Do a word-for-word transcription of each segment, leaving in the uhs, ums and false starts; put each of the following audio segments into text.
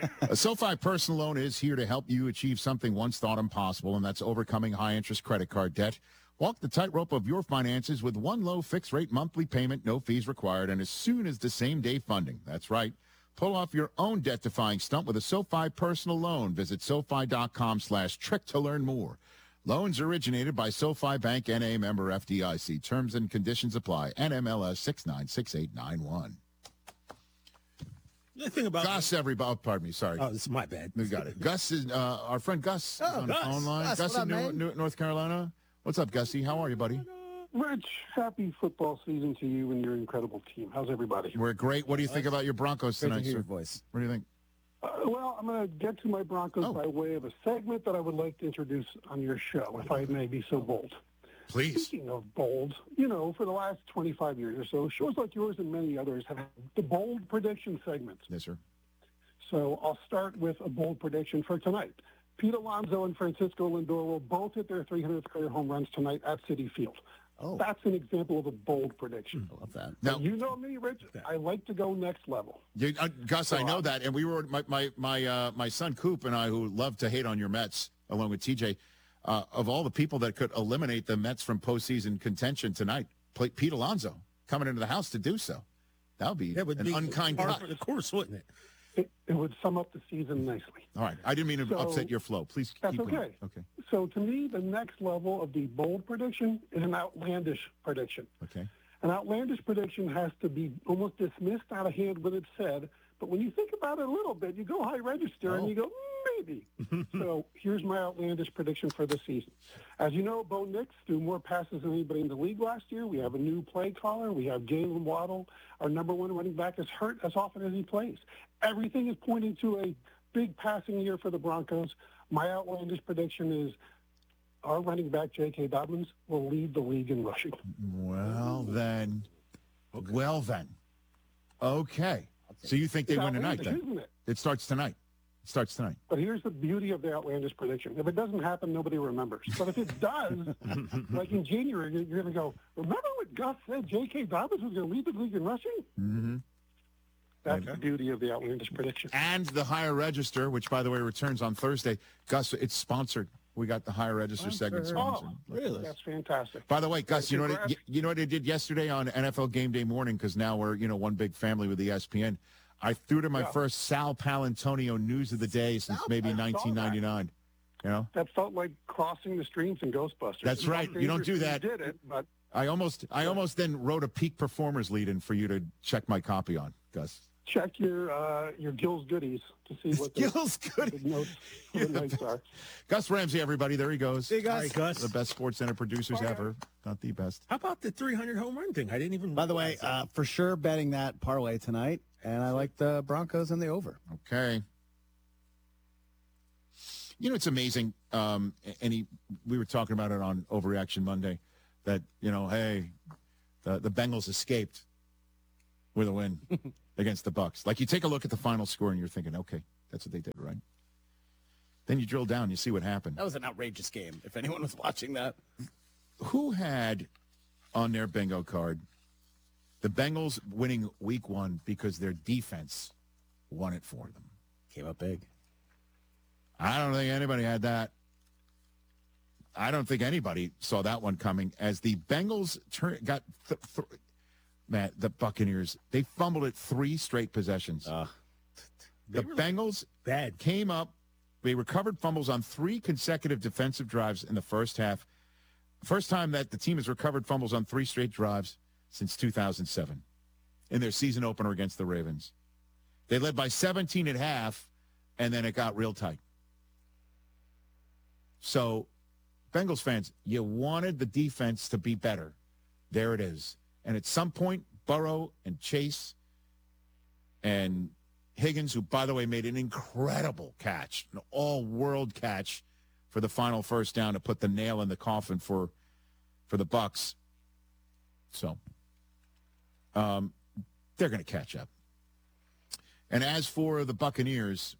A SoFi personal loan is here to help you achieve something once thought impossible, and that's overcoming high-interest credit card debt. Walk the tightrope of your finances with one low fixed-rate monthly payment, no fees required, and as soon as the same-day funding. That's right. Pull off your own debt-defying stunt with a SoFi personal loan. Visit SoFi.com slash trick to learn more. Loans originated by SoFi Bank N A, member F D I C. Terms and conditions apply. N M L S six nine six eight nine one. The thing about Gus, everybody. Oh, pardon me. Sorry. Oh, this is my bad. We got it. Gus is uh, our friend Gus is Oh, on Gus. the phone line. Gus, Gus what in up, New, man? New, North Carolina. What's up, Gussie? How are you, buddy? Rich, happy football season to you and your incredible team. How's everybody? We're great. What do you think about your Broncos Great to tonight, hear your sir? voice. What do you think? Uh, well, I'm going to get to my Broncos Oh. by way of a segment that I would like to introduce on your show, if I may be so bold. Please. Speaking of bold, you know, for the last twenty-five years or so, shows like yours and many others have had the bold prediction segments. Yes, sir. So I'll start with a bold prediction for tonight. Pete Alonso and Francisco Lindor will both hit their three hundredth career home runs tonight at Citi Field. Oh, That's an example of a bold prediction. I love that. Now, You know me, Rich. I like to go next level. you, uh, Gus, I know that, and we were my my my uh, my son Coop and I, who love to hate on your Mets, along with T J. Uh, of all the people that could eliminate the Mets from postseason contention tonight, play Pete Alonso coming into the house to do so. That would be That would an be unkind par cut. for the course, wouldn't it? It, it would sum up the season nicely. All right, I didn't mean to So- upset your flow. Please That's keep going. okay. Okay. So to me, the next level of the bold prediction is an outlandish prediction. Okay. An outlandish prediction has to be almost dismissed out of hand when it's said, but when you think about it a little bit, you go high register and you go, maybe. So here's my outlandish prediction for the season. As you know, Bo Nix threw more passes than anybody in the league last year. We have a new play caller. We have Jalen Waddle. Our number one running back is hurt as often as he plays. Everything is pointing to a big passing year for the Broncos. My outlandish prediction is our running back, J K. Dobbins, will lead the league in rushing. Well then, well then, okay. So you think they It's win tonight? outlandish, Then isn't it? it starts tonight. It starts tonight. But here's the beauty of the outlandish prediction. If it doesn't happen, nobody remembers. But if it does, like in January, you're going to go, remember what Gus said J K. Dobbins was going to lead the league in rushing? Mm-hmm. That's the beauty of the outlandish prediction. And the higher register, which by the way returns on Thursday. Gus, it's sponsored. We got the higher register segment sponsored. Oh, really? That's fantastic. By the way, Gus, you know what it, Congrats. you know what I did yesterday on N F L Game Day morning, because now we're you know one big family with E S P N. I threw to my Yeah. first Sal Palantonio news of the day since maybe I saw that. nineteen ninety-nine. You know, That felt like crossing the streams in Ghostbusters. That's It was right. You don't do dangerous that. when You did it, but I almost I almost then wrote a peak performers lead in for you to check my copy on, Gus. check your uh, your Gills goodies to see what the Gills Goodies. big notes for the nights are. Gus Ramsey, everybody, there he goes. Hey, Gus. All right, Gus. The best Sports Center producers ever, not the best. How about the three hundred home run thing? I didn't even. By the way, realize that. uh, for sure betting that parlay tonight, and I like the Broncos and the over. Okay. You know, it's amazing. Um, and he, we were talking about it on Overreaction Monday that, you know, hey, the, the Bengals escaped with a win against the Bucks. Like, you take a look at the final score and you're thinking, okay, that's what they did, right? Then you drill down, you see what happened. That was an outrageous game. If anyone was watching that, Who had on their bingo card the Bengals winning week one because their defense won it for them? came up big. I don't think anybody had that. I don't think anybody saw that one coming. As the Bengals turn, got th- th- man, the Buccaneers, they fumbled it three straight possessions. Uh, the Bengals bad. came up. They recovered fumbles on three consecutive defensive drives in the first half. First time that the team has recovered fumbles on three straight drives since two thousand seven in their season opener against the Ravens. They led by seventeen at half, and then it got real tight. So, Bengals fans, you wanted the defense to be better. There it is. And at some point, Burrow and Chase and Higgins, who, by the way, made an incredible catch, an all-world catch for the final first down to put the nail in the coffin for for the Bucks. So, um, they're going to catch up. And as for the Buccaneers,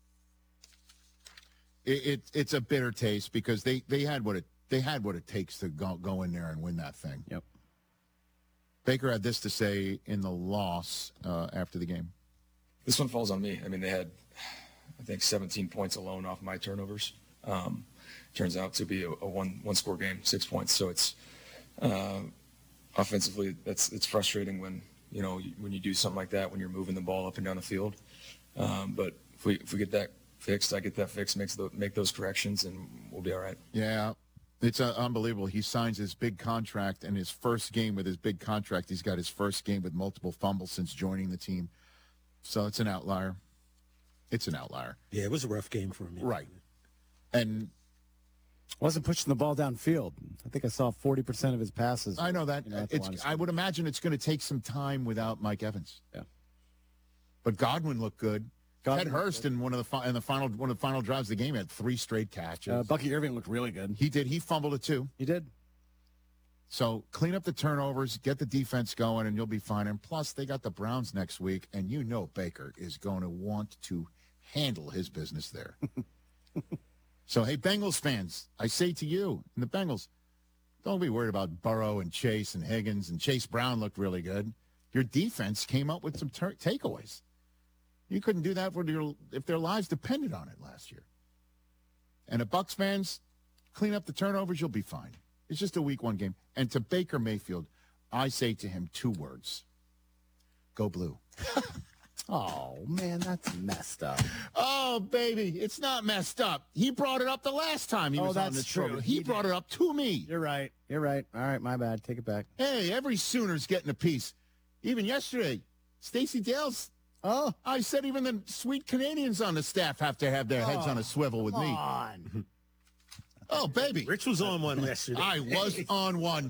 it, it it's a bitter taste because they, they had what it they had what it takes to go, go in there and win that thing. Yep. Baker had this to say in the loss uh, after the game. This one falls on me. I mean, they had think, seventeen points alone off my turnovers. Um, turns out to be a, a one one score game, six points. So it's uh, offensively, that's it's frustrating when you know when you do something like that when you're moving the ball up and down the field. Um, but if we if we get that fixed, I get that fixed, makes the, make those corrections, and we'll be all right. Yeah. It's uh, unbelievable. He signs his big contract, and his first game with his big contract, he's got his first game with multiple fumbles since joining the team. So it's an outlier. It's an outlier. Yeah, it was a rough game for him. Right. And wasn't pushing the ball downfield. I think I saw forty percent of his passes. I know that. You know, at the line of it's, I would imagine it's going to take some time without Mike Evans. Yeah. But Godwin looked good. Godwin Ted Hurst in one of the fi- in the final one of the final drives of the game had three straight catches. Uh, Bucky Irving looked really good. He did. He fumbled it too. He did. So clean up the turnovers, get the defense going, and you'll be fine. And plus, they got the Browns next week, and you know Baker is going to want to handle his business there. So, hey, Bengals fans, I say to you and the Bengals, don't be worried about Burrow and Chase and Higgins, and Chase Brown looked really good. Your defense came up with some ter- takeaways. You couldn't do that for your, if their lives depended on it last year. And the Bucs fans, clean up the turnovers, you'll be fine. It's just a week one game. And to Baker Mayfield, I say to him two words. Go blue. Oh, man, that's messed up. Oh, baby, it's not messed up. He brought it up the last time he Oh, was on that's this true. program. He, He brought did. it up to me. You're right. You're right. All right, my bad. Take it back. Hey, every Sooner's getting a piece. Even yesterday, Stacey Dale's. Oh, I said even the sweet Canadians on the staff have to have their heads on a swivel with come me. on. Oh, baby. Rich was on one yesterday. I was on one.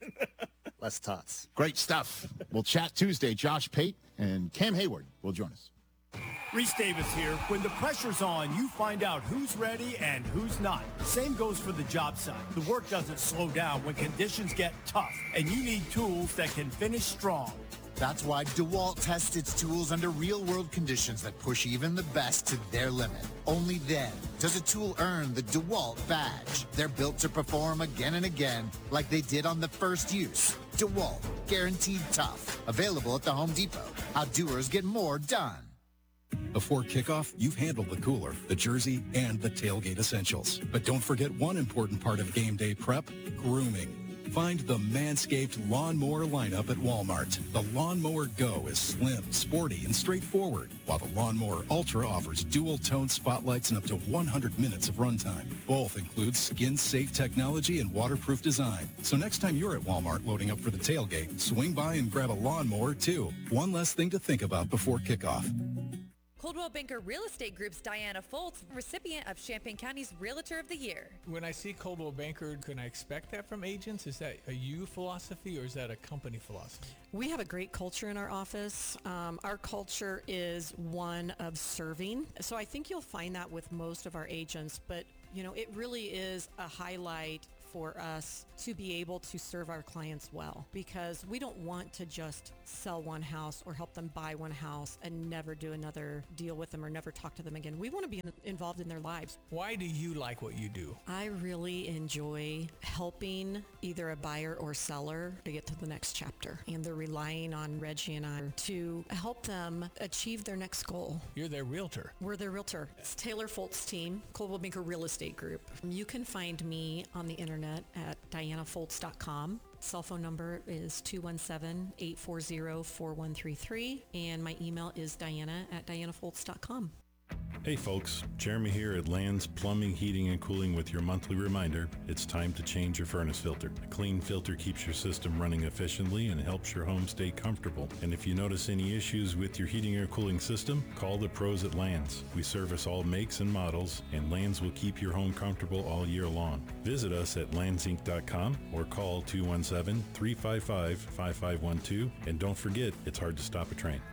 Less tots. Great stuff. We'll chat Tuesday. Josh Pate and Cam Hayward will join us. Reese Davis here. When the pressure's on, you find out who's ready and who's not. Same goes for the job site. The work doesn't slow down when conditions get tough, and you need tools that can finish strong. That's why DeWalt tests its tools under real-world conditions that push even the best to their limit. Only then does a tool earn the DeWalt badge. They're built to perform again and again like they did on the first use. DeWalt, guaranteed tough. Available at the Home Depot. How doers get more done. Before kickoff, you've handled the cooler, the jersey, and the tailgate essentials. But don't forget one important part of game day prep, grooming. Find the Manscaped Lawnmower lineup at Walmart. The Lawnmower Go is slim, sporty, and straightforward, while the Lawnmower Ultra offers dual-tone spotlights and up to one hundred minutes of runtime. Both include skin-safe technology and waterproof design. So next time you're at Walmart loading up for the tailgate, swing by and grab a lawnmower, too. One less thing to think about before kickoff. Coldwell Banker Real Estate Group's Diana Foltz, recipient of Champaign County's Realtor of the Year. When I see Coldwell Banker, can I expect that from agents? Is that a you philosophy or is that a company philosophy? We have a great culture in our office. Um, our culture is one of serving. So I think you'll find that with most of our agents, but you know, it really is a highlight for us to be able to serve our clients well, because we don't want to just sell one house or help them buy one house and never do another deal with them or never talk to them again. We want to be involved in their lives. Why do you like what you do? I really enjoy helping either a buyer or seller to get to the next chapter, and they're relying on Reggie and I to help them achieve their next goal. You're their realtor. We're their realtor. It's Taylor Foltz team, Coldwell Banker Real Estate Group. You can find me on the internet at diana foltz dot com. Cell phone number is two one seven, eight four zero, four one three three, and my email is diana at diana foltz dot com. Hey folks, Jeremy here at Land's Plumbing, Heating, and Cooling with your monthly reminder, it's time to change your furnace filter. A clean filter keeps your system running efficiently and helps your home stay comfortable. And if you notice any issues with your heating or cooling system, call the pros at Land's. We service all makes and models, and Land's will keep your home comfortable all year long. Visit us at lands inc dot com or call two one seven, three five five, five five one two, and don't forget, it's hard to stop a train.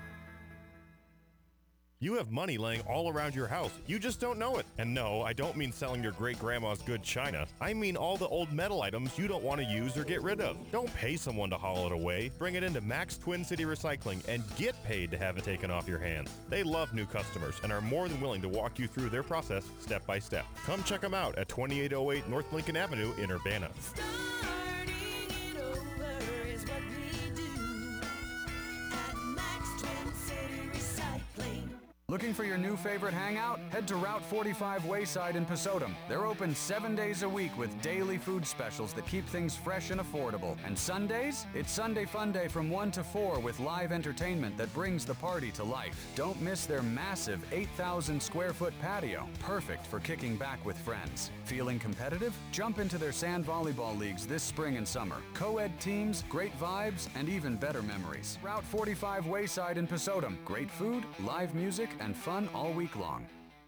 You have money laying all around your house. You just don't know it. And no, I don't mean selling your great-grandma's good china. I mean all the old metal items you don't want to use or get rid of. Don't pay someone to haul it away. Bring it into Max Twin City Recycling and get paid to have it taken off your hands. They love new customers and are more than willing to walk you through their process step by step. Come check them out at twenty-eight oh eight North Lincoln Avenue in Urbana. Looking for your new favorite hangout? Head to Route forty-five Wayside in Pesotum. They're open seven days a week with daily food specials that keep things fresh and affordable. And Sundays? It's Sunday Fun Day from one to four with live entertainment that brings the party to life. Don't miss their massive eight thousand square foot patio, perfect for kicking back with friends. Feeling competitive? Jump into their sand volleyball leagues this spring and summer. Co-ed teams, great vibes, and even better memories. Route forty-five Wayside in Pesotum. Great food, live music, and fun all week long.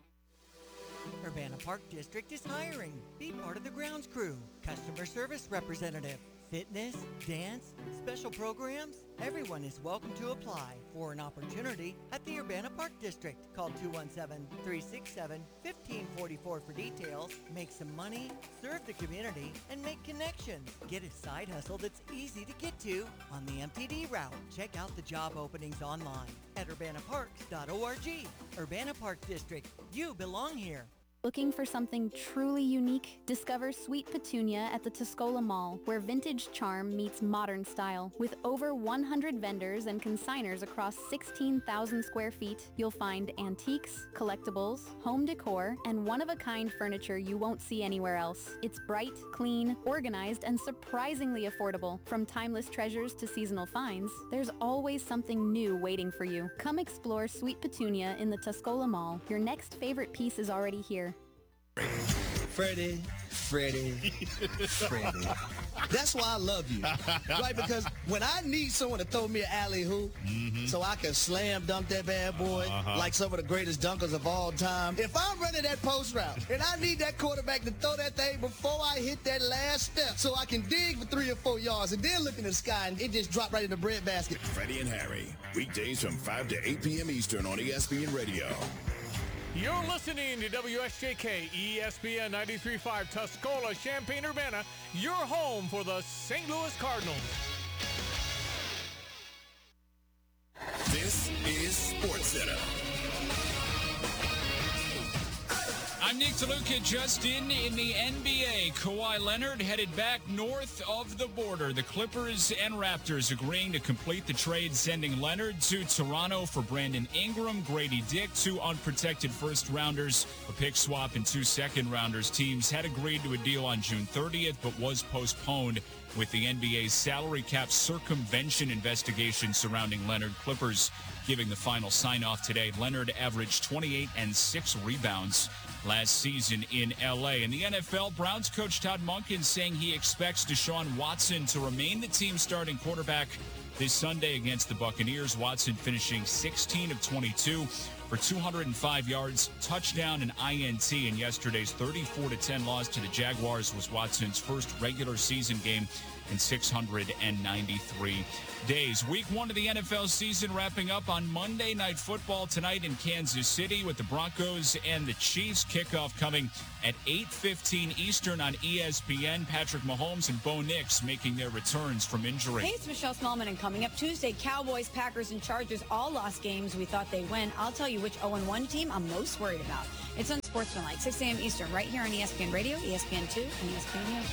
Urbana Park District is hiring. Be part of the grounds crew, customer service representative, fitness, dance, special programs. Everyone is welcome to apply for an opportunity at the Urbana Park District. Call two one seven, three six seven, one five four four for details. Make some money, serve the community, and make connections. Get a side hustle that's easy to get to on the M T D route. Check out the job openings online at urbana parks dot org. Urbana Park District, you belong here. Looking for something truly unique? Discover Sweet Petunia at the Tuscola Mall, where vintage charm meets modern style. With over one hundred vendors and consigners across sixteen thousand square feet, you'll find antiques, collectibles, home decor, and one-of-a-kind furniture you won't see anywhere else. It's bright, clean, organized, and surprisingly affordable. From timeless treasures to seasonal finds, there's always something new waiting for you. Come explore Sweet Petunia in the Tuscola Mall. Your next favorite piece is already here. Freddie, Freddie, Freddie. That's why I love you, right? Because when I need someone to throw me an alley-oop mm-hmm. so I can slam dunk that bad boy uh-huh. like some of the greatest dunkers of all time, if I'm running that post route and I need that quarterback to throw that thing before I hit that last step so I can dig for three or four yards and then look in the sky and it just dropped right in the breadbasket. Freddie and Harry, weekdays from five to eight p.m. Eastern on E S P N Radio. You're listening to W S J K, E S P N ninety-three point five, Tuscola, Champaign-Urbana, your home for the Saint Louis Cardinals. This is SportsCenter. I'm Nick DeLuca. Just in in the N B A, Kawhi Leonard headed back north of the border. The Clippers and Raptors agreeing to complete the trade, sending Leonard to Toronto for Brandon Ingram, Grady Dick, two unprotected first-rounders, a pick swap, and two second-rounders. Teams had agreed to a deal on June thirtieth, but was postponed with the N B A's salary cap circumvention investigation surrounding Leonard. Clippers giving the final sign-off today. Leonard averaged twenty-eight and six rebounds last season in L A. In the N F L, Browns coach Todd Monken saying he expects Deshaun Watson to remain the team's starting quarterback this Sunday against the Buccaneers. Watson finishing sixteen of twenty-two for two hundred five yards, touchdown, and I N T in yesterday's thirty-four to ten loss to the Jaguars. Was Watson's first regular season game in six hundred ninety-three days. Week one of the N F L season wrapping up on Monday Night Football tonight in Kansas City with the Broncos and the Chiefs. Kickoff coming at eight fifteen Eastern on E S P N. Patrick Mahomes and Bo Nix making their returns from injury. Hey, it's Michelle Smallman, and coming up Tuesday, Cowboys, Packers, and Chargers all lost games we thought they'd win. I'll tell you which oh and one team I'm most worried about. It's on Sportsmanlike, six a.m. Eastern, right here on E S P N Radio, E S P N two, and E S P N News.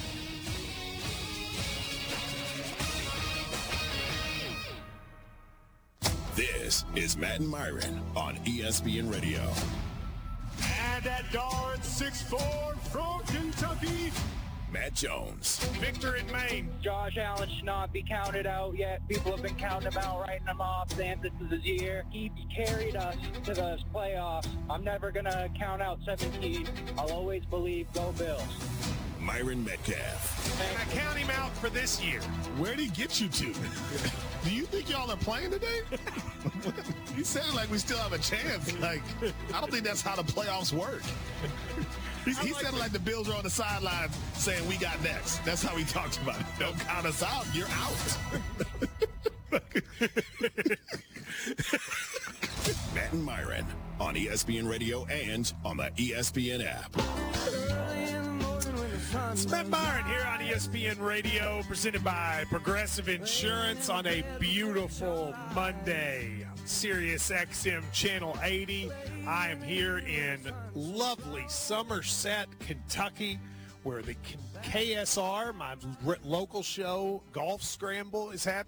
This is Matt and Myron on E S P N Radio. And at guard, six foot four from Kentucky, Matt Jones. Victor in Maine. Josh Allen should not be counted out yet. People have been counting him out, writing him off, saying this is his year. He carried us to the playoffs. I'm never going to count out seventeen. I'll always believe go Bills. Myron Metcalf. And I count him out for this year. Where'd he get you to? Do you think y'all are playing today? You sound like we still have a chance. Like, I don't think that's how the playoffs work. He, he like sounded like the Bills are on the sidelines saying, we got next. That's how he talked about it. Don't count us out. You're out. Matt and Myron on E S P N Radio and on the E S P N app. It's Matt Myron here on E S P N Radio, presented by Progressive Insurance on a beautiful Monday. Sirius X M Channel eighty. I am here in lovely Somerset, Kentucky, where the K S R, my local show, Golf Scramble, is happening.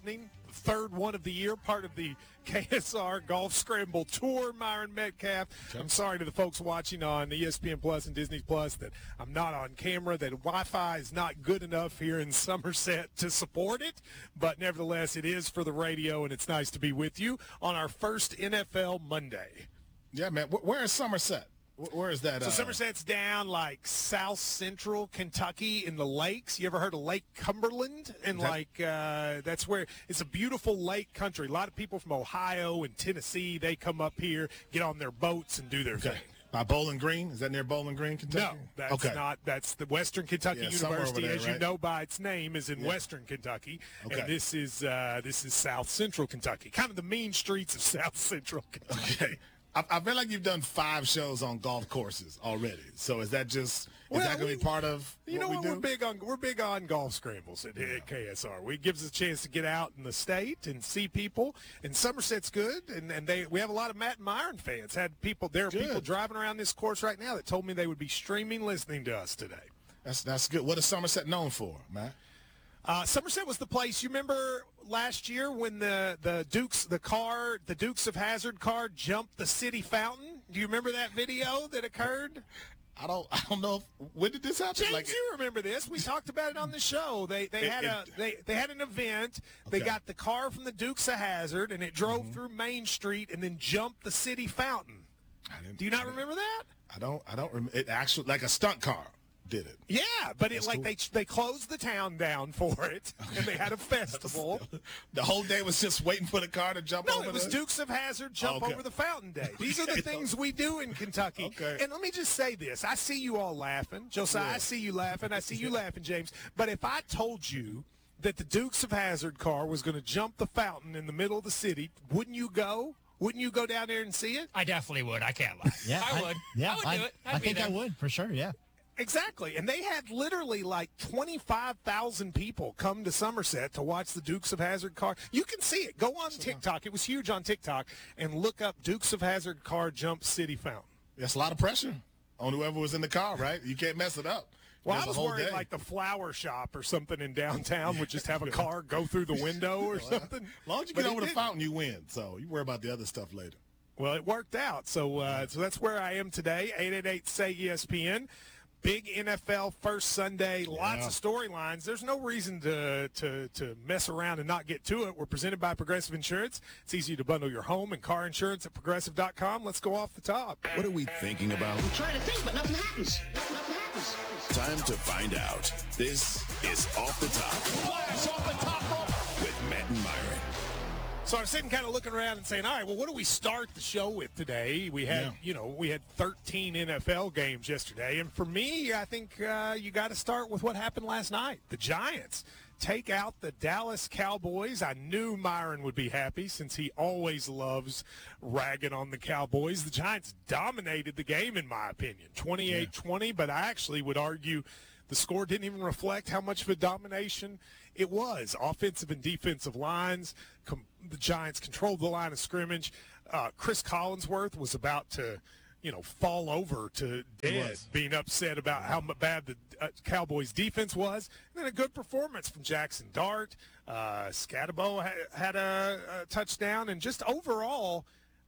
third one of the year, part of the K S R Golf Scramble Tour. Myron Metcalf. I'm sorry to the folks watching on E S P N Plus and Disney Plus that I'm not on camera, that Wi-Fi is not good enough here in Somerset to support it, but nevertheless, it is for the radio, and it's nice to be with you on our first N F L Monday. Yeah, man. Where is Somerset? Where is that? So uh, Somerset's down like south central Kentucky in the lakes. You ever heard of Lake Cumberland? And Okay. like uh, that's where it's a beautiful lake country. A lot of people from Ohio and Tennessee, they come up here, get on their boats, and do their Okay. thing. By Bowling Green? Is that near Bowling Green, Kentucky? No, that's okay. not. That's the Western Kentucky Yeah, somewhere University, over there, as you right? know by its name, is in Yeah. Western Kentucky, Okay. and this is uh, this is South Central Kentucky, kind of the mean streets of South Central Kentucky. Okay. I, I feel like you've done five shows on golf courses already. So is that just, is Well, that going to we- be part of You what know we what? do? We're big on we're big on golf scrambles at, at K S R. We gives us a chance to get out in the state and see people. And Somerset's good, and, and they we have a lot of Matt and Myron fans. Had people there are people driving around this course right now that told me they would be streaming, listening to us today. That's that's good. What is Somerset known for, Matt? Uh, Somerset was the place. You remember last year when the, the Dukes, the car, the Dukes of Hazzard car jumped the city fountain? Do you remember that video that occurred? I don't. I don't know. If, when did this happen? James, Like- you remember this? We talked about it on the show. They they It- had a it- they, they had an event. They Okay. got the car from the Dukes of Hazzard, and it drove Mm-hmm. through Main Street and then jumped the city fountain. Do you not remember that? I don't. I don't remember. It actually like a stunt car did it. Yeah, but it That's like cool. they they closed the town down for it, and they had a festival. The whole day was just waiting for the car to jump No, over. it was the... Dukes of Hazzard jump Okay. over the fountain day. These are the things we do in Kentucky. Okay. And let me just say this. I see you all laughing. Josiah, Yeah. I see you laughing. I see you laughing, James. But if I told you that the Dukes of Hazzard car was going to jump the fountain in the middle of the city, wouldn't you go? Wouldn't you go down there and see it? I definitely would. I can't lie. Yeah, I would. Yeah, I would do it. I'd I be think I there. would for sure. Yeah. Exactly. And they had literally like twenty-five thousand people come to Somerset to watch the Dukes of Hazzard car. You can see it. Go on TikTok. It was huge on TikTok. And look up Dukes of Hazzard car jump city fountain. That's a lot of pressure on whoever was in the car, right? You can't mess it up. Well, There's I a was whole worried day. like the flower shop or something in downtown would just have a car go through the window or something. As long as you But get it over the didn't. fountain, you win. So you worry about the other stuff later. Well, it worked out. So uh, so that's where I am today. eight eight eight, S A Y E S P N. Big N F L first Sunday. Lots Yeah. of storylines. There's no reason to, to, to mess around and not get to it. We're presented by Progressive Insurance. It's easy to bundle your home and car insurance at progressive dot com. Let's go off the top. What are we thinking about? I'm trying to think, but nothing happens. Nothing happens. Time to find out. This is Off the Top Blast off the top rope. with Matt and Myron. So I was sitting kind of looking around and saying, all right, well, what do we start the show with today? We had, Yeah. you know, we had thirteen N F L games yesterday. And for me, I think uh, you got to start with what happened last night. The Giants take out the Dallas Cowboys. I knew Myron would be happy since he always loves ragging on the Cowboys. The Giants dominated the game, in my opinion, twenty-eight twenty. But I actually would argue the score didn't even reflect how much of a domination it was. Offensive and defensive lines. Com- the Giants controlled the line of scrimmage. Uh, Chris Collinsworth was about to, you know, fall over to dead, was. being upset about how mu- bad the uh, Cowboys' defense was. And then a good performance from Jackson Dart. Uh, Scatabo had, had a, a touchdown. And just overall,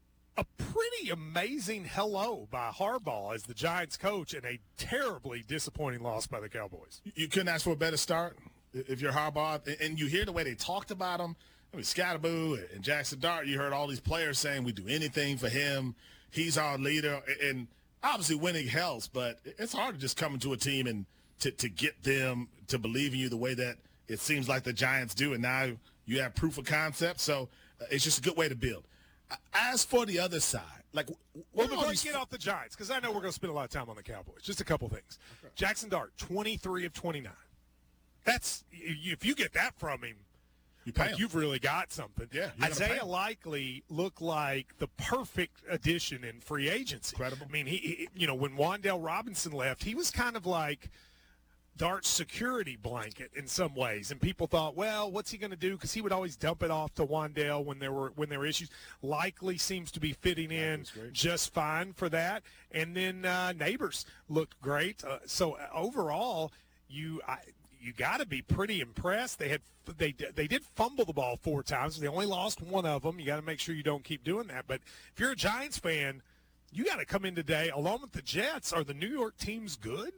a pretty amazing hello by Harbaugh as the Giants coach, and a terribly disappointing loss by the Cowboys. You couldn't ask for a better start if you're Harbaugh, and you hear the way they talked about him. I mean, Scatteraboo and Jackson Dart, you heard all these players saying we do anything for him. He's our leader, and obviously winning helps, but it's hard to just come into a team and to, to get them to believe in you the way that it seems like the Giants do, and now you have proof of concept, so uh, it's just a good way to build. As for the other side, like, Well, what are before all we these get off the Giants, because I know we're going to spend a lot of time on the Cowboys, just a couple things. Jackson Dart, twenty-three of twenty-nine. That's if you get that from him, You pay like him. you've really got something. Yeah, you gotta pay Isaiah him. Likely looked like the perfect addition in free agency. Incredible. I mean, he, he you know, when Wan'Dale Robinson left, he was kind of like Dart's security blanket in some ways, and people thought, well, what's he going to do? Because he would always dump it off to Wan'Dale when there were when there were issues. Likely seems to be fitting in just fine for that. And then uh, Neighbors looked great. Uh, so uh, overall, you. I, you got to be pretty impressed. They had they they did fumble the ball four times. They only lost one of them. You got to make sure you don't keep doing that. But if you're a Giants fan, you got to come in today along with the Jets. Are the New York teams good?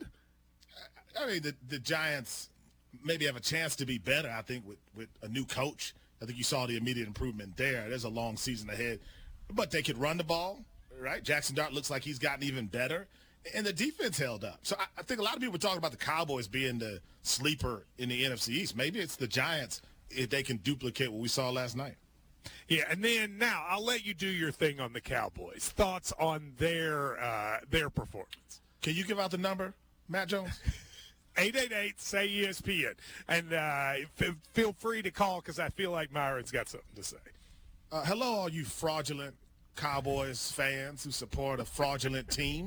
I mean, the the Giants maybe have a chance to be better. I think with with a new coach. I think you saw the immediate improvement there. There's a long season ahead, but they could run the ball, right? Jackson Dart looks like he's gotten even better. And the defense held up. So I, I think a lot of people are talking about the Cowboys being the sleeper in the N F C East. Maybe it's the Giants if they can duplicate what we saw last night. Yeah, and then now I'll let you do your thing on the Cowboys. Thoughts on their uh, their performance? Can you give out the number, Matt Jones? eight eight eight, say E S P N. And uh, f- feel free to call because I feel like Myron's got something to say. Uh, hello, all you fraudulent Cowboys fans who support a fraudulent team.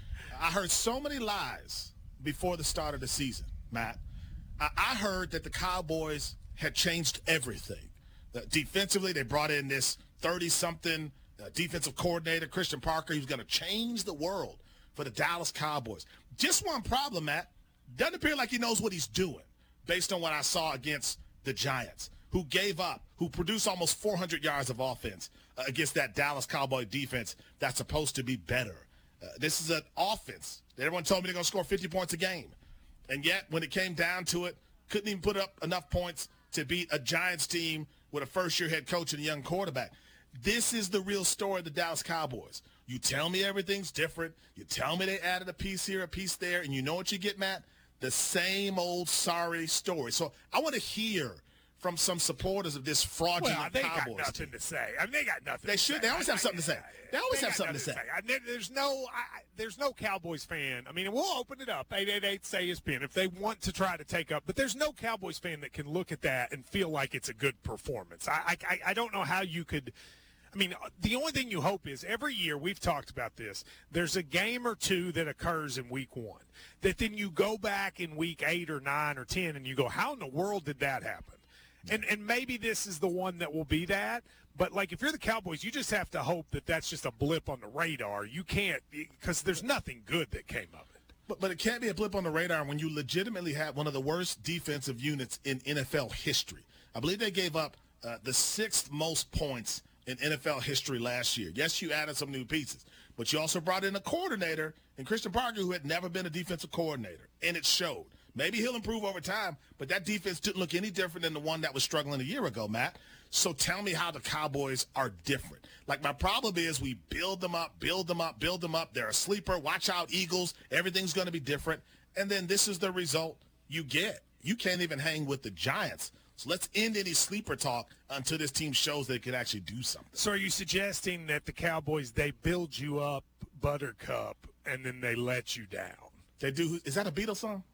I heard so many lies before the start of the season, Matt. I, I heard that the Cowboys had changed everything. Uh, defensively, they brought in this thirty-something uh, defensive coordinator, Christian Parker. He was going to change the world for the Dallas Cowboys. Just one problem, Matt. Doesn't appear like he knows what he's doing based on what I saw against the Giants, who gave up, who produced almost four hundred yards of offense uh, against that Dallas Cowboy defense that's supposed to be better. Uh, this is an offense. Everyone told me they're going to score fifty points a game. And yet, when it came down to it, couldn't even put up enough points to beat a Giants team with a first-year head coach and a young quarterback. This is the real story of the Dallas Cowboys. You tell me everything's different. You tell me they added a piece here, a piece there, and you know what you get, Matt? The same old sorry story. So I want to hear from some supporters of this fraudulent well, they Cowboys got nothing team. to say. I mean, they got nothing. They to should. Say. They always I, have something to say. They always they have something to say. say. I, there's no. I, there's no Cowboys fan. I mean, we'll open it up. eight eight eight, say E S P N if they want to try to take up. But there's no Cowboys fan that can look at that and feel like it's a good performance. I I, I don't know how you could. I mean, the only thing you hope is every year, we've talked about this, there's a game or two that occurs in week one that then you go back in week eight or nine or ten and you go, how in the world did that happen? And and maybe this is the one that will be that. But, like, if you're the Cowboys, you just have to hope that that's just a blip on the radar. You can't – because there's nothing good that came of it. But, but it can't be a blip on the radar when you legitimately have one of the worst defensive units in N F L history. I believe they gave up uh, the sixth most points in N F L history last year. Yes, you added some new pieces, but you also brought in a coordinator in Christian Parker who had never been a defensive coordinator, and it showed. Maybe he'll improve over time, but that defense didn't look any different than the one that was struggling a year ago, Matt. So tell me how the Cowboys are different. Like, my problem is we build them up, build them up, build them up. They're a sleeper. Watch out, Eagles. Everything's going to be different. And then this is the result you get. You can't even hang with the Giants. So let's end any sleeper talk until this team shows they can actually do something. So are you suggesting that the Cowboys, they build you up, Buttercup, and then they let you down? They do. Is that a Beatles song?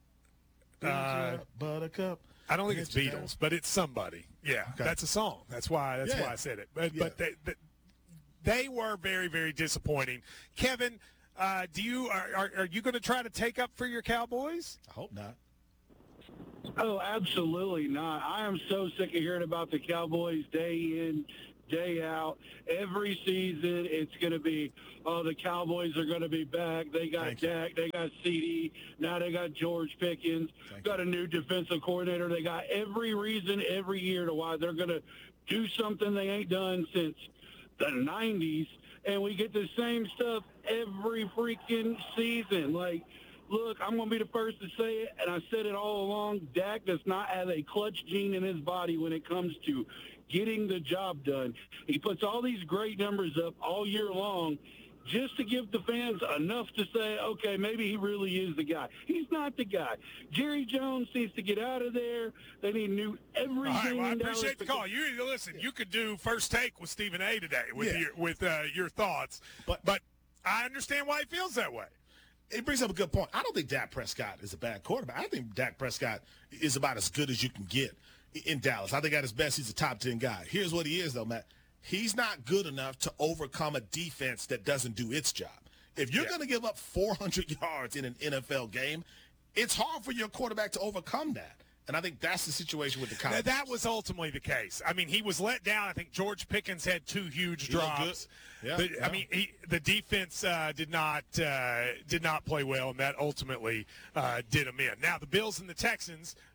Uh, Buttercup. I don't think it's Beatles, but it's somebody. Yeah, okay. That's a song. That's why. That's yeah. why I said it. But yeah. but they, they they were very very disappointing. Kevin, uh, do you are are, are you going to try to take up for your Cowboys? I hope not. Oh, absolutely not. I am so sick of hearing about the Cowboys day in, day out. Every season it's going to be, oh, the Cowboys are going to be back. They got Thank Dak. You. They got C D. Now they got George Pickens. Thank got you. a new defensive coordinator. They got every reason every year to why they're going to do something they ain't done since the nineties. And we get the same stuff every freaking season. Like, look, I'm going to be the first to say it, and I said it all along. Dak does not have a clutch gene in his body when it comes to getting the job done. He puts all these great numbers up all year long just to give the fans enough to say, okay, maybe he really is the guy. He's not the guy. Jerry Jones needs to get out of there. They need new everything. All right, well, I in appreciate Dallas. the call. You listen. You could do first take with Stephen A. today with Yeah. your with uh, your thoughts, but but I understand why he feels that way. It brings up a good point. I don't think Dak Prescott is a bad quarterback. I think Dak Prescott is about as good as you can get in Dallas. I think at his best, he's a top ten guy. Here's what he is, though, Matt. He's not good enough to overcome a defense that doesn't do its job. If you're yeah. going to give up four hundred yards in an N F L game, it's hard for your quarterback to overcome that. And I think that's the situation with the Cowboys. That was ultimately the case. I mean, he was let down. I think George Pickens had two huge He drops. Yeah, the, yeah. I mean, he, the defense uh, did not uh, did not play well, and that ultimately uh, did him in. Now, the Bills and the Texans,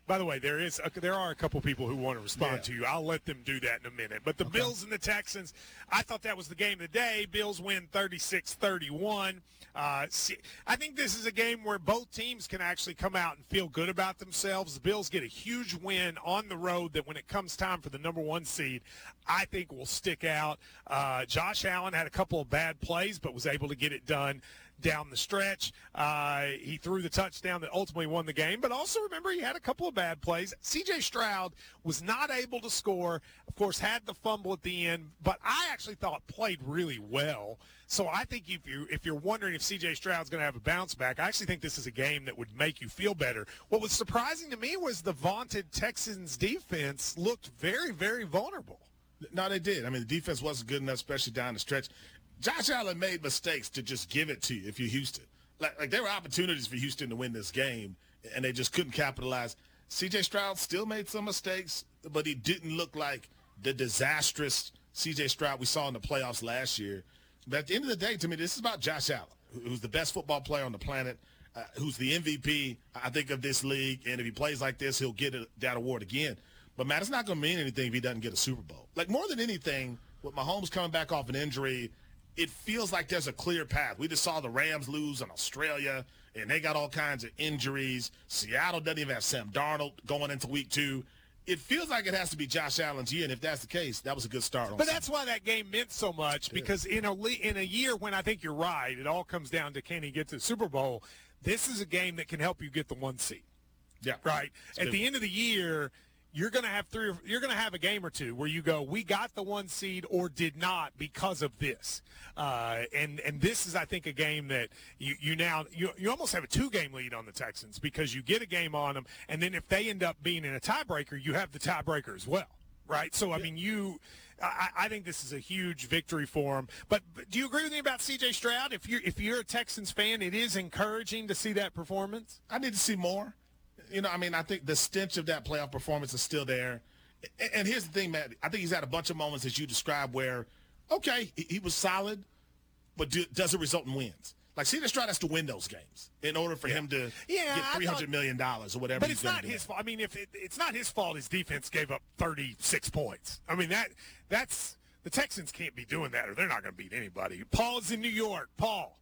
By the way, there is a, there are a couple people who want to respond Yeah. to you. I'll let them do that in a minute. But the Okay. Bills and the Texans, I thought that was the game of the day. Bills win thirty-six thirty-one. Uh, see, I think this is a game where both teams can actually come out and feel good about themselves. The Bills get a huge win on the road that when it comes time for the number one seed, I think will stick out. Uh, Josh Allen had a couple of bad plays but was able to get it done down the stretch. Uh, he threw the touchdown that ultimately won the game, but also remember he had a couple of bad plays. C J Stroud was not able to score, of course, had the fumble at the end, but I actually thought played really well. So I think if, you, if you're wondering if C J Stroud's going to have a bounce back, I actually think this is a game that would make you feel better. What was surprising to me was the vaunted Texans defense looked very, very vulnerable. No, they did. I mean, the defense wasn't good enough, especially down the stretch. Josh Allen made mistakes to just give it to you if you're Houston. Like, like there were opportunities for Houston to win this game, and they just couldn't capitalize. C J Stroud still made some mistakes, but he didn't look like the disastrous C J Stroud we saw in the playoffs last year. But at the end of the day, to me, this is about Josh Allen, who's the best football player on the planet, uh, who's the M V P, I think, of this league. And if he plays like this, he'll get a, that award again. But, Matt, it's not going to mean anything if he doesn't get a Super Bowl. Like, more than anything, with Mahomes coming back off an injury, it feels like there's a clear path. We just saw the Rams lose in Australia, and they got all kinds of injuries. Seattle doesn't even have Sam Darnold going into week two. It feels like it has to be Josh Allen's year, and if that's the case, that was a good start. On But that's why that game meant so much, because in a le- in a year when I think you're right, it all comes down to can he get to the Super Bowl. This is a game that can help you get the one seed. Yeah, right. It's At good. the end of the year, you're going to have three. Or, you're going to have a game or two where you go, we got the one seed or did not because of this. Uh, and and this is, I think, a game that you you now you you almost have a two game lead on the Texans because you get a game on them, and then if they end up being in a tiebreaker, you have the tiebreaker as well. Right. So I mean, you. I, I think this is a huge victory for him. But, but do you agree with me about C J Stroud? If you're if you're a Texans fan, it is encouraging to see that performance. I need to see more. You know, I mean, I think the stench of that playoff performance is still there. And, and here's the thing, Matt. I think he's had a bunch of moments, as you described, where, okay, he, he was solid, but do, does it result in wins? Like, C J Stroud has to win those games in order for Yeah. him to Yeah, get I three hundred million dollars or whatever But he's it's going not to do. his fault. I mean, if it, it's not his fault, his defense gave up thirty-six points. I mean, that that's the Texans can't be doing that, or they're not going to beat anybody. Paul's in New York. Paul.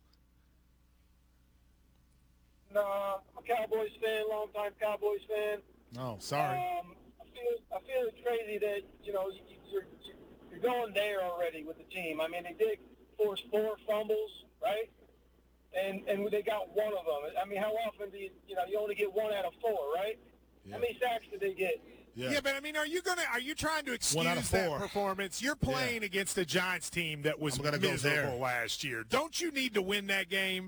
No, I'm a Cowboys fan, longtime Cowboys fan. Oh, sorry. Um, I feel I feel it's crazy that you know you, you're you're going there already with the team. I mean, they did force four fumbles, right? And and they got one of them. I mean, how often do you you know you only get one out of four, right? How many sacks did they get? Yeah. but I mean, are you gonna are you trying to excuse One out of that four. performance? You're playing against a Giants team that was I'm gonna go miserable there. last year. Don't you need to win that game?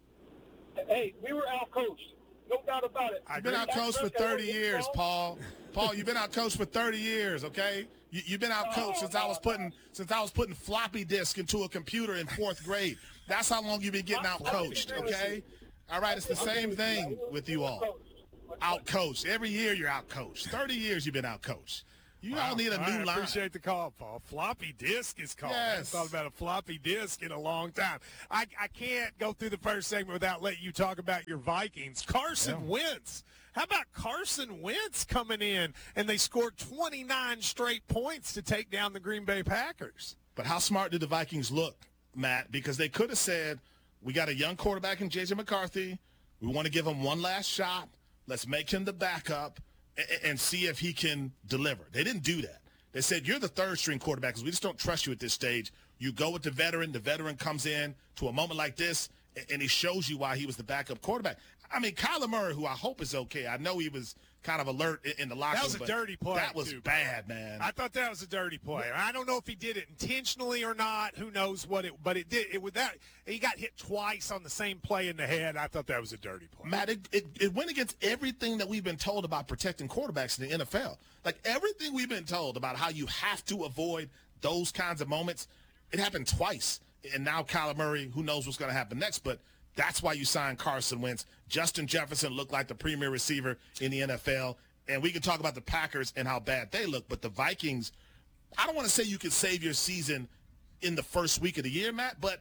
Hey, we were out-coached. No doubt about it. You've been out coached for thirty years, Paul. Paul, you've been out coached for thirty years, okay? You, you've been out coached since I was putting since I was putting floppy disk into a computer in fourth grade. That's how long you've been getting out coached, okay? All right, it's the same thing with you all. Out coached. Every year you're out coached. thirty years you've been out coached. You all need a I new line. appreciate the call, Paul. Floppy disk is called. I haven't Yes. thought about a floppy disk in a long time. I, I can't go through the first segment without letting you talk about your Vikings. Carson Yeah. Wentz. How about Carson Wentz coming in, and they scored twenty-nine straight points to take down the Green Bay Packers? But how smart did the Vikings look, Matt? Because they could have said, we got a young quarterback in J J McCarthy. We want to give him one last shot. Let's make him the backup and, and see if he can deliver. They didn't do that. They said, you're the third-string quarterback because we just don't trust you at this stage. You go with the veteran. The veteran comes in to a moment like this, and, and he shows you why he was the backup quarterback. I mean, Kyler Murray, who I hope is okay. I know he was kind of alert in, in the locker room. That was a but dirty play. That was too, bad, man. I thought that was a dirty play. I don't know if he did it intentionally or not. Who knows what it? But it did. It was that he got hit twice on the same play in the head. I thought that was a dirty play. Matt, it, it, it went against everything that we've been told about protecting quarterbacks in the N F L. Like, everything we've been told about how you have to avoid those kinds of moments, it happened twice. And now Kyler Murray, who knows what's going to happen next, but that's why you signed Carson Wentz. Justin Jefferson looked like the premier receiver in the N F L. And we can talk about the Packers and how bad they look, but the Vikings, I don't want to say you can save your season in the first week of the year, Matt, but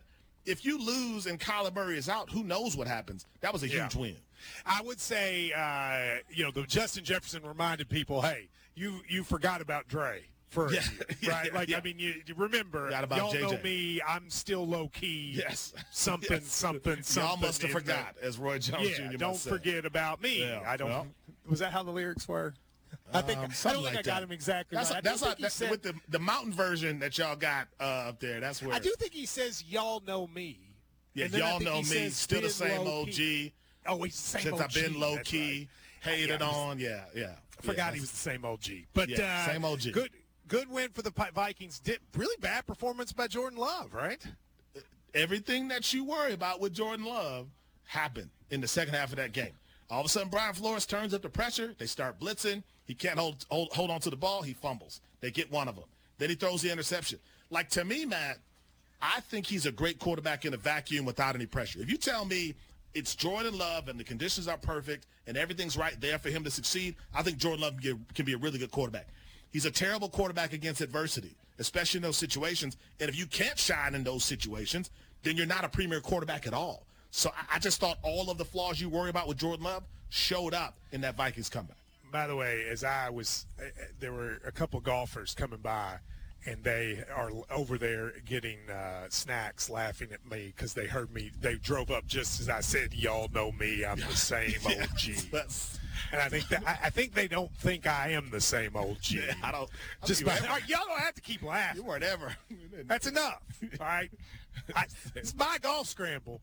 if you lose and Kyler Murray is out, who knows what happens? That was a Yeah. huge win. I would say, uh, you know, the Justin Jefferson reminded people, hey, you you forgot about Dre. For Yeah. you, right? Yeah, like, yeah. I mean, you, you remember, Forgot about y'all J J. know me, I'm still low-key. Yes. Something, Yes. something, something. Y'all must have in forgot, there. as Roy Jones Yeah, Junior don't must say. forget about me. Yeah, I don't. well. Was that how the lyrics were? I think Um, I something don't think like I got that. him exactly That's, right. I that's do how, think he that, said- with the, the mountain version that y'all got uh, up there. That's where I do think he says, y'all know me. Yeah, And then I y'all think know he me. says, Still the been same low-key. O G. Oh, he's the same Since O G. I've been low That's key, hated Yeah, he's- on. Yeah, yeah. I forgot yeah, he was the same O G. But Yeah, uh, same O G. Good, good win for the Pi- Vikings. Did really bad performance by Jordan Love, right? Everything that you worry about with Jordan Love happened in the second half of that game. All of a sudden, Brian Flores turns up the pressure. They start blitzing. He can't hold hold, hold on to the ball. He fumbles. They get one of them. Then he throws the interception. Like, to me, Matt, I think he's a great quarterback in a vacuum without any pressure. If you tell me it's Jordan Love and the conditions are perfect and everything's right there for him to succeed, I think Jordan Love can, get, can be a really good quarterback. He's a terrible quarterback against adversity, especially in those situations. And if you can't shine in those situations, then you're not a premier quarterback at all. So I, I just thought all of the flaws you worry about with Jordan Love showed up in that Vikings comeback. By the way, as I was, uh, there were a couple golfers coming by, and they are over there getting uh, snacks, laughing at me because they heard me. They drove up just as I said, "Y'all know me. I'm the same Yeah, O G." that's- And I think that I, I think they don't think I am the same O G. Yeah, I don't. I Just don't by, think you all right, y'all don't have to keep laughing. You weren't ever. That's enough. All right, I, it's my golf scramble.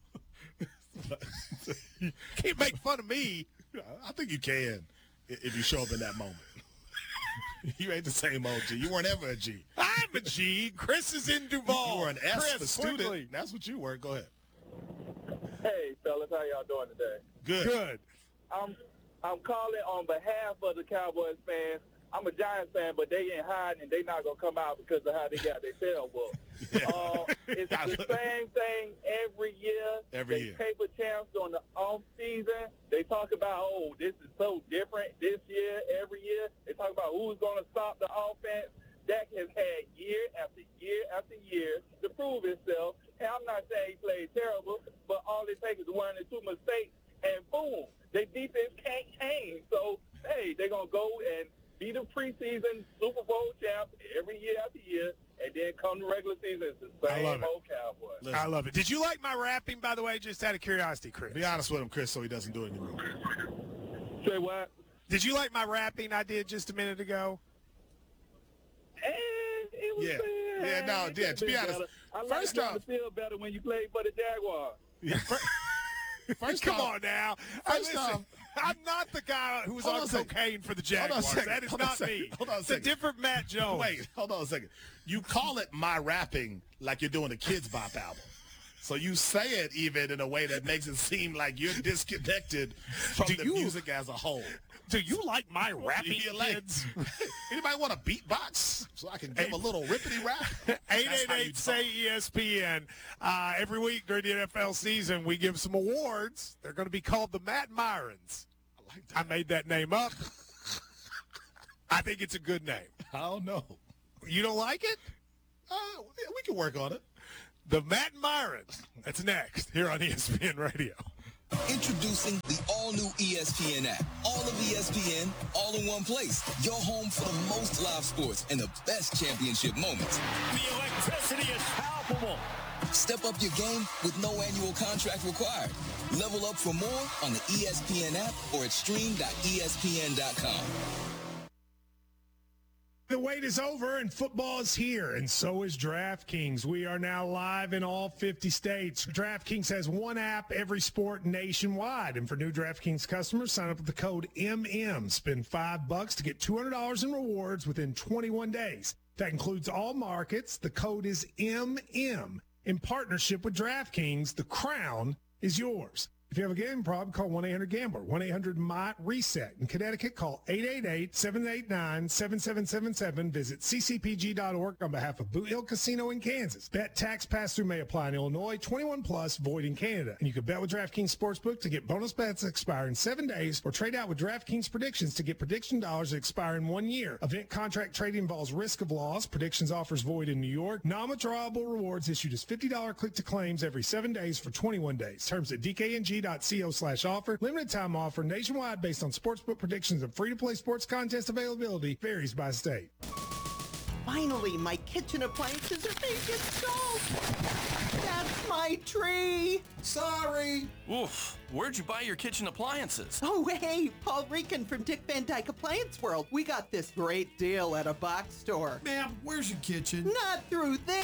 Can't make fun of me. I think you can if you show up in that moment. You ain't the same O G. You weren't ever a G. I'm a G. Chris is in Duval. You were an S Chris, for student. quickly. That's what you were. Go ahead. Hey, fellas, how y'all doing today? Good. Good. I'm I'm calling on behalf of the Cowboys fans. I'm a Giants fan, but they ain't hiding, and they not gonna come out because of how they got their tail whooped. Uh, it's the same thing every year. Every they year. paper champs during the off season. They talk about, oh, this is so different this year. Every year, they talk about who's gonna stop the offense. Dak has had year after year after year to prove himself. And I'm not saying he played terrible, but all it takes is one or two mistakes, and boom, their defense can't change. So, hey, they're going to go and be the preseason Super Bowl champs every year after year, and then come the regular season, it's the I same love it. old Cowboys. I love it. Did you like my rapping, by the way, just out of curiosity, Chris? Be honest with him, Chris, so he doesn't do it anymore. Say what? Did you like my rapping I did just a minute ago? And it was Yeah. bad. Yeah, no, It yeah, could've to be been honest, better. I first like y'all off- to feel better when you played for the Jaguars. Yeah. First Come off- on now. First Listen, off- I'm not the guy who was Hold on on a second. cocaine for the Hold on a Jaguars. second. That is Hold on a not second. me. Hold on a It's a second. different Matt Jones. Wait, hold on a second. You call it my rapping like you're doing a Kids Bop album. So you say it even in a way that makes it seem like you're disconnected from Do the you- music as a whole. Do you like my rapping, You like- kids? Anybody want a beatbox so I can give a little rippity rap? eight That's eight how you eight say E S P N. Uh, every week during the N F L season, we give some awards. They're going to be called the Matt Myrons. I like that. I made that name up. I think it's a good name. I don't know. You don't like it? Uh, yeah, we can work on it. The Matt Myrons. That's next here on E S P N Radio. Introducing the all-new E S P N app. All of E S P N, all in one place. Your home for the most live sports and the best championship moments. The electricity is palpable. Step up your game with no annual contract required. Level up for more on the E S P N app or at stream dot E S P N dot com. The wait is over and football is here, and so is DraftKings. We are now live in all fifty states. DraftKings has one app, every sport nationwide. And for new DraftKings customers, sign up with the code M M. Spend five bucks to get two hundred dollars in rewards within twenty-one days. That includes all markets. The code is M M. In partnership with DraftKings, the crown is yours. If you have a gambling problem, call one eight hundred gambler, one eight hundred M Y reset. In Connecticut, call eight eight eight, seven eight nine, seven seven seven seven. Visit c c p g dot org on behalf of Boot Hill Casino in Kansas. Bet tax pass-through may apply in Illinois, twenty-one plus, void in Canada. And you can bet with DraftKings Sportsbook to get bonus bets that expire in seven days or trade out with DraftKings Predictions to get prediction dollars that expire in one year. Event contract trading involves risk of loss. Predictions offers void in New York. Non-withdrawable rewards issued as fifty dollars click-to-claims every seven days for twenty-one days. Terms at d k n g dot co slash offer. Limited time offer nationwide based on sportsbook predictions and free-to-play sports contest availability varies by state. Finally, my kitchen appliances are being installed. That's my tree. Sorry. Oof. Where'd you buy your kitchen appliances? Oh, hey, Paul Rican from Dick Van Dyke Appliance World. We got this great deal at a box store. Ma'am, where's your kitchen? Not through there.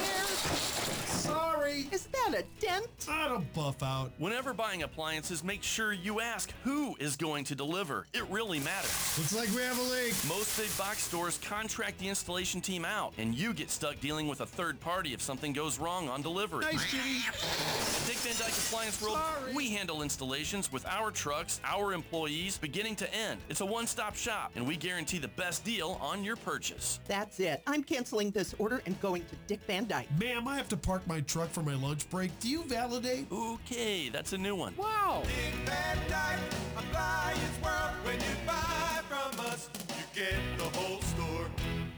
Sorry. Is that a dent? I don't buff out. Whenever buying appliances, make sure you ask who is going to deliver. It really matters. Looks like we have a leak. Most big box stores contract the installation team out, and you get stuck dealing with a third party if something goes wrong on delivery. Nice, Jimmy. Dick Van Dyke Appliance World, Sorry. We handle installations with our trucks, our employees, beginning to end. It's a one-stop shop, and we guarantee the best deal on your purchase. That's it. I'm canceling this order and going to Dick Van Dyke. Ma'am, I have to park my truck for my lunch break. Do you validate? Okay, that's a new one. Wow. Dick Van Dyke Appliance World. When you buy from us, you get the whole store.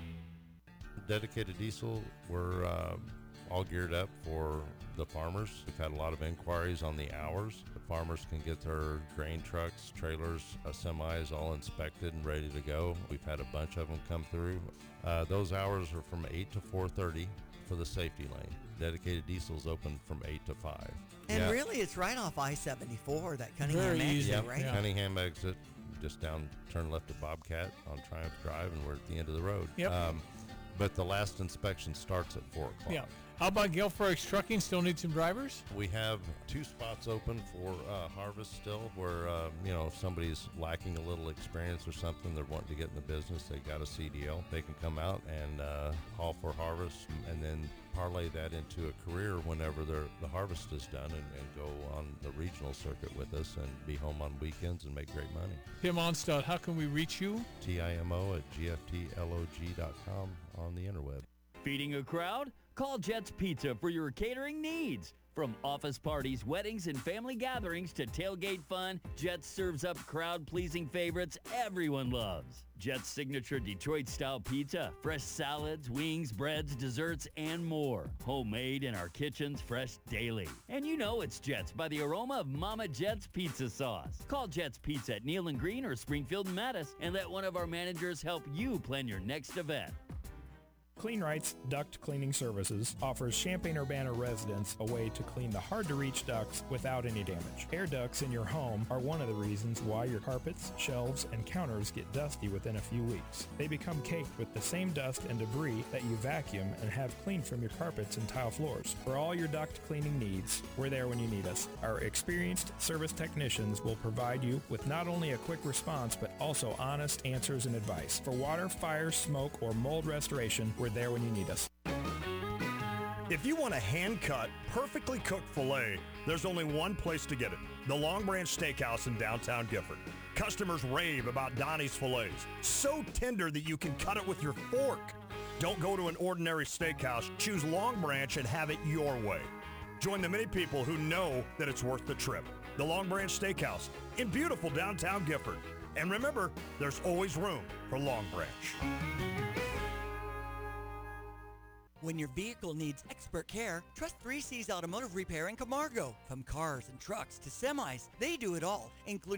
Dedicated Diesel, we're uh, all geared up for the farmers. We've had a lot of inquiries on the hours. The farmers can get their grain trucks, trailers, uh, semis all inspected and ready to go. We've had a bunch of them come through. Uh, those hours are from eight to four thirty for the safety lane. Dedicated Diesel's open from eight to five. And yeah. really, it's right off I seventy-four, that Cunningham Very exit, easy. Yep. right? Yeah. Cunningham exit, just down, turn left at Bobcat on Triumph Drive, and we're at the end of the road. Yep. Um, but the last inspection starts at four o'clock. Yeah. How about Gilfrex Trucking? Still need some drivers? We have two spots open for uh, harvest still where, uh, you know, if somebody's lacking a little experience or something, they're wanting to get in the business, they got a C D L. They can come out and uh, haul for harvest and then parlay that into a career whenever the harvest is done and, and go on the regional circuit with us and be home on weekends and make great money. Tim Onstad, how can we reach you? T I M O at G F T L O G dot com on the interweb. Feeding a crowd? Call Jets Pizza for your catering needs. From office parties, weddings, and family gatherings to tailgate fun, Jets serves up crowd-pleasing favorites everyone loves. Jets' signature Detroit-style pizza, fresh salads, wings, breads, desserts, and more. Homemade in our kitchens, fresh daily. And you know it's Jets by the aroma of Mama Jets pizza sauce. Call Jets Pizza at Neal and Green or Springfield and Mattis and let one of our managers help you plan your next event. Clean Rights Duct Cleaning Services offers Champaign-Urbana residents a way to clean the hard-to-reach ducts without any damage. Air ducts in your home are one of the reasons why your carpets, shelves, and counters get dusty within a few weeks. They become caked with the same dust and debris that you vacuum and have cleaned from your carpets and tile floors. For all your duct cleaning needs, we're there when you need us. Our experienced service technicians will provide you with not only a quick response, but also honest answers and advice. For water, fire, smoke, or mold restoration, we're there when you need us. If you want a hand-cut, perfectly cooked filet, there's only one place to get it. The Long Branch Steakhouse in downtown Gifford. Customers rave about Donnie's fillets. So tender that you can cut it with your fork. Don't go to an ordinary steakhouse. Choose Long Branch and have it your way. Join the many people who know that it's worth the trip. The Long Branch Steakhouse in beautiful downtown Gifford. And remember, there's always room for Long Branch. When your vehicle needs expert care, trust three C's Automotive Repair in Camargo. From cars and trucks to semis, they do it all, including